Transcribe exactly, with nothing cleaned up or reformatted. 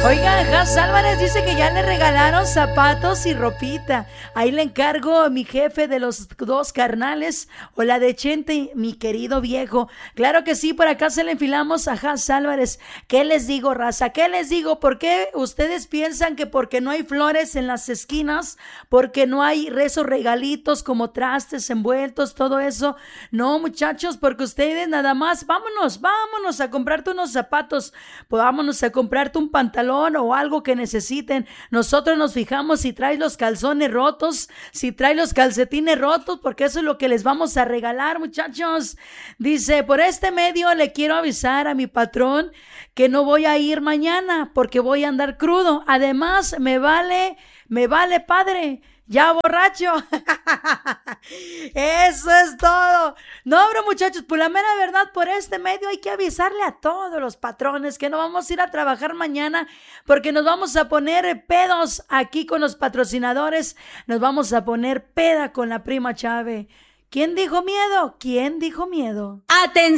Oiga, Jas Álvarez dice que ya le regalaron zapatos y ropita. Ahí le encargo a mi jefe de los dos carnales. Hola de Chente, mi querido viejo. Claro que sí, por acá se le enfilamos a Jas Álvarez. ¿Qué les digo, raza? ¿Qué les digo? ¿Por qué ustedes piensan que porque no hay flores en las esquinas, porque no hay esos regalitos como trastes envueltos, todo eso? No, muchachos, porque ustedes nada más, vámonos, vámonos a comprarte unos zapatos, pues vámonos a comprarte un pantalón o algo que necesiten. Nosotros nos fijamos si traes los calzones rotos, si traes los calcetines rotos, porque eso es lo que les vamos a regalar, muchachos. Dice, por este medio le quiero avisar a mi patrón que no voy a ir mañana porque voy a andar crudo. Además, me vale, me vale padre, ya borracho. Eso es todo. No, bro, muchachos, por la mera verdad, por este medio hay que avisarle a todos los patrones que no vamos a ir a trabajar mañana porque nos vamos a poner pedos aquí con los patrocinadores. Nos vamos a poner peda con la prima Chave. ¿Quién dijo miedo? ¿Quién dijo miedo? Atención.